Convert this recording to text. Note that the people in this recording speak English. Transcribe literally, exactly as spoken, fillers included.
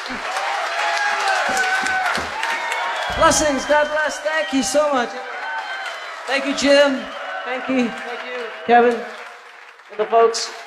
Blessings. God bless. Thank you so much. Thank you, Jim. Thank you. Thank you, Kevin, and the folks.